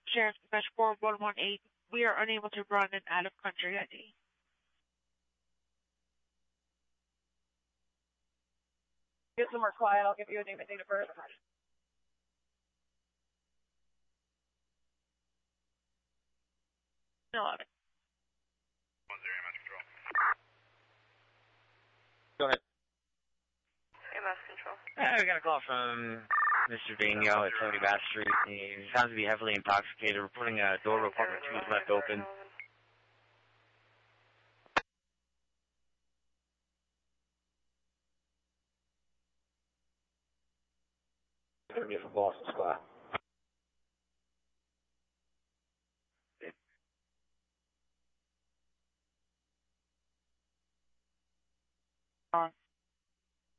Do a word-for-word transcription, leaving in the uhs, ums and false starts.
Sheriff Dispatch four one one eight. We are unable to run an out-of-country I D. Get somewhere quiet. I'll give you a name and date of birth. eleven. One zero, M S Control. Go ahead. M S Control. Uh, we got a call from Mister Vino at seventy Bath Street. He sounds to be heavily intoxicated. Reporting a door to apartment two is left open. Interview from Boston Square. On.